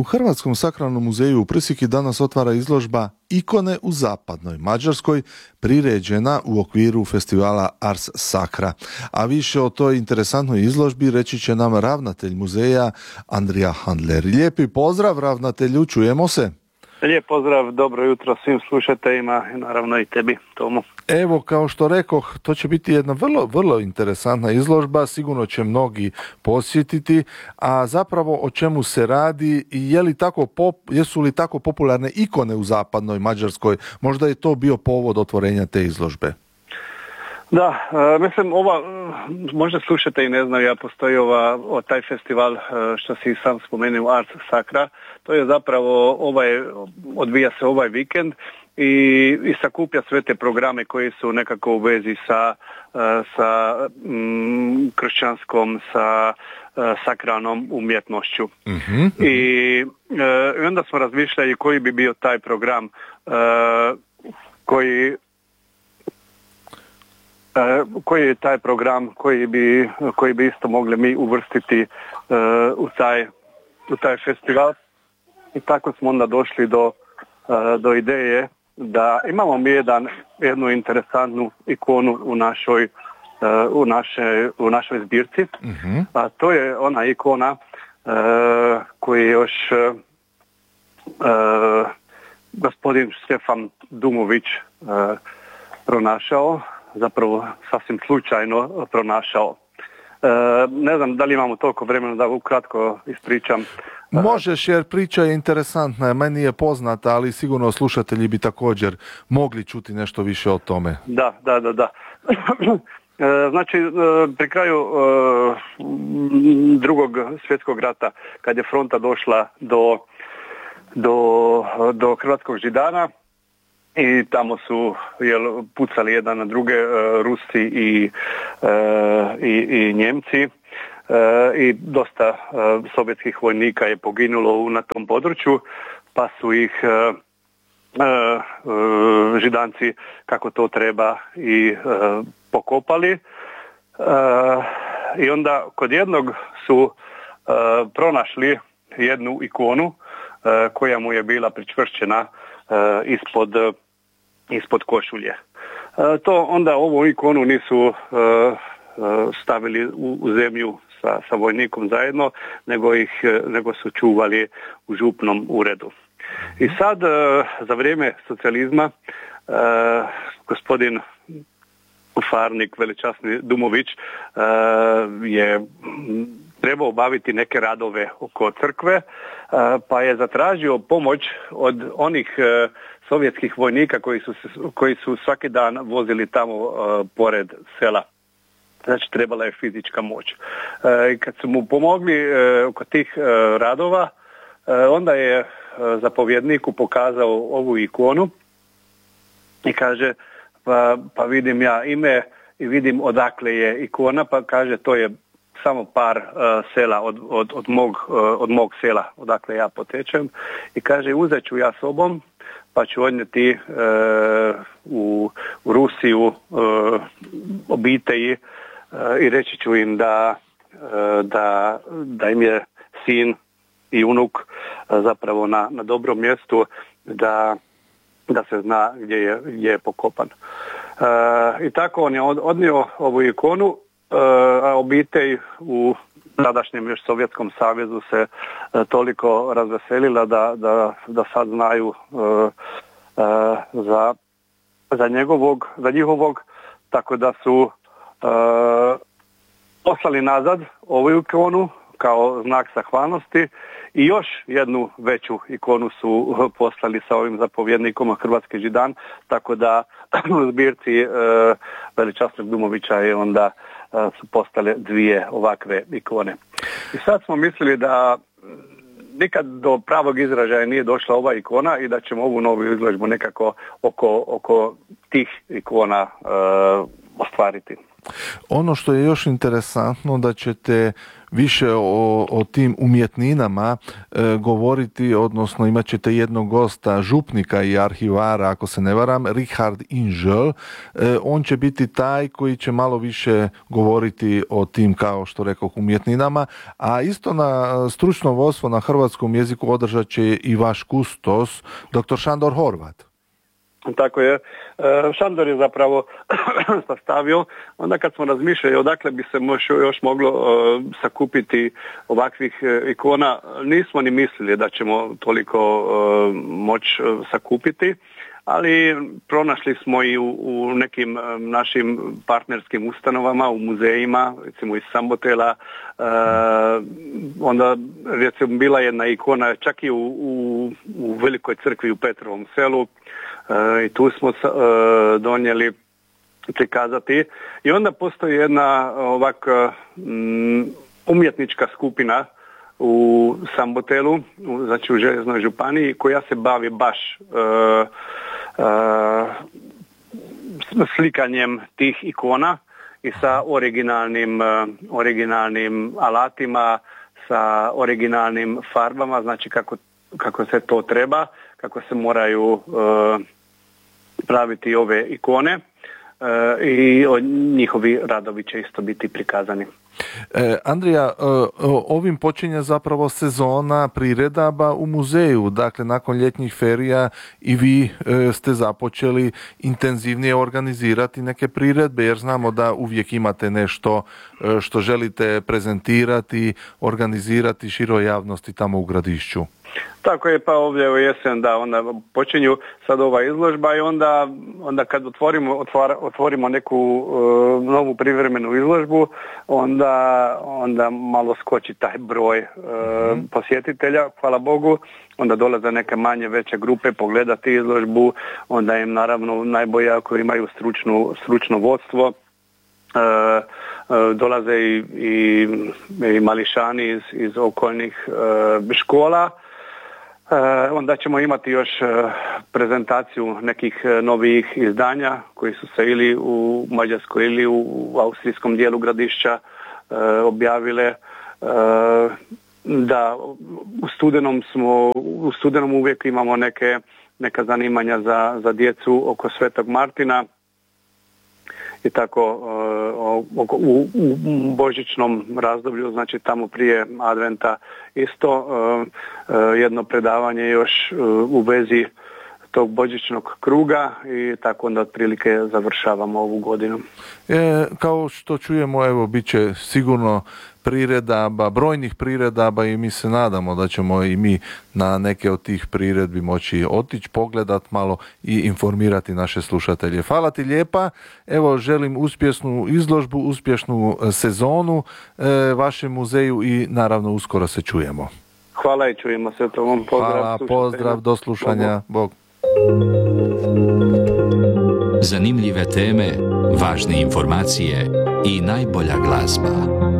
U Hrvatskom sakralnom muzeju u Prisiki danas otvara izložba Ikone u zapadnoj Mađarskoj, priređena u okviru festivala Ars Sacra. A više o toj interesantnoj izložbi reći će nam ravnatelj muzeja Andrija Handler. Lijepi pozdrav ravnatelju, čujemo se. Lijep pozdrav, dobro jutro svim slušateljima i naravno i tebi, Tomu. Evo, kao što rekoh, to će biti jedna vrlo interesantna izložba, sigurno će mnogi posjetiti, a zapravo o čemu se radi i jesu li tako popularne ikone u zapadnoj Mađarskoj? Možda je to bio povod otvorenja te izložbe. Da, mislim, možda slušate i ne znaju, ja postoji taj festival što si sam spomenuo, Ars Sacra. To je zapravo odvija se ovaj vikend i sakuplja sve te programe koji su nekako u vezi sa kršćanskom, sa sakralnom umjetnošću. Mm-hmm. I onda smo razmišljali koji bi bio taj program koji je taj program koji bi isto mogli mi uvrstiti u taj festival. I tako smo onda došli do ideje da imamo mi jednu interesantnu ikonu u našoj zbirci. Mm-hmm. A to je ona ikona koju je još gospodin Stefan Dumović pronašao, zapravo sasvim slučajno pronašao. Ne znam da li imamo toliko vremena da ukratko ispričam. Možeš, jer priča je interesantna, meni je poznata, ali sigurno slušatelji bi također mogli čuti nešto više o tome. Da. Znači, pri kraju Drugog svjetskog rata, kad je fronta došla do hrvatskog Židana, i tamo su pucali jedan na druge, Rusi i Njemci, i dosta sovjetskih vojnika je poginulo na tom području, pa su ih Židanci, kako to treba, i pokopali. I onda kod jednog su pronašli jednu ikonu koja mu je bila pričvršćena ispod košulje. To onda ovu ikonu nisu stavili u zemlju sa vojnikom zajedno, nego su čuvali u župnom uredu. I sad, za vrijeme socijalizma, gospodin farnik, veličasni Dumović, je trebao obaviti neke radove oko crkve, pa je zatražio pomoć od onih sovjetskih vojnika koji su svaki dan vozili tamo pored sela. Znači, trebala je fizička moć. I kad su mu pomogli oko tih radova, onda je zapovjedniku pokazao ovu ikonu i kaže, pa vidim ja ime i vidim odakle je ikona, pa kaže, to je samo par sela od mog sela odakle ja potečem, i kaže, uzet ću ja sobom pa ću odnijeti u Rusiju obitelji i reći ću im da im je sin i unuk zapravo na dobrom mjestu, da se zna gdje je pokopan. I tako on je odnio ovu ikonu, a obitelj u tadašnjem još Sovjetskom savezu se toliko razveselila da sad znaju za njihovog, tako da su poslali nazad ovu ikonu kao znak zahvalnosti i još jednu veću ikonu su poslali sa ovim zapovjednikom Hrvatski Židan, tako da u zbirci veličasnog Dumovića je onda su postale dvije ovakve ikone. I sad smo mislili da nikad do pravog izražaja nije došla ova ikona i da ćemo ovu novu izložbu nekako oko tih ikona ostvariti. Ono što je još interesantno da ćete više o tim umjetninama govoriti, odnosno imat ćete jednog gosta, župnika i arhivara, ako se ne varam, Richard Inžel. On će biti taj koji će malo više govoriti o tim, kao što rekoh, umjetninama, a isto na stručno vodstvo na hrvatskom jeziku održat će i vaš kustos, dr. Šandor Horvat. Tako je. Šandor je zapravo sastavio, onda kad smo razmišljali odakle bi se još moglo sakupiti ovakvih ikona, nismo ni mislili da ćemo toliko moći sakupiti, ali pronašli smo i u nekim našim partnerskim ustanovama, u muzejima, recimo iz Sambotela, onda recimo bila jedna ikona čak i u Velikoj crkvi u Petrovom selu, i tu smo donijeli prikazati. I onda postoji jedna ovakva umjetnička skupina u Sambotelu, znači u Željeznoj županiji, koja se bavi baš slikanjem tih ikona i sa originalnim alatima, sa originalnim farbama, znači kako se to treba, kako se moraju praviti ove ikone, i njihovi radovi će isto biti prikazani. Andrija, ovim počinje zapravo sezona priredaba u muzeju, dakle nakon ljetnih ferija i vi ste započeli intenzivnije organizirati neke priredbe, jer znamo da uvijek imate nešto što želite prezentirati, organizirati široj javnosti tamo u Gradišću. Tako je, pa ovdje u jesen, da, onda počinju sad ova izložba i onda kad otvorimo neku novu privremenu izložbu, onda malo skoči taj broj posjetitelja, hvala Bogu, onda dolaze neke manje veće grupe pogledati izložbu, onda im naravno najbolje ako imaju stručno vodstvo, dolaze i mališani iz okolnih škola. Onda ćemo imati još prezentaciju nekih novih izdanja koji su se ili u Mađarskoj ili u austrijskom dijelu Gradišća objavile. Da, u studenom uvijek imamo neka zanimanja za djecu oko Svetog Martina. I tako u božićnom razdoblju, znači tamo prije Adventa isto jedno predavanje još u vezi tog božićnog kruga i tako onda otprilike završavamo ovu godinu. Kao što čujemo, evo, bit će sigurno priredaba, brojnih priredaba i mi se nadamo da ćemo i mi na neke od tih priredbi moći otići, pogledat malo i informirati naše slušatelje. Hvala ti lijepa, evo želim uspješnu izložbu, uspješnu sezonu vašem muzeju i naravno uskoro se čujemo. Hvala i čujemo se tom. Pozdrav. Hvala, pozdrav, do slušanja. Bog. Zanimljive teme, važne informacije i najbolja glazba.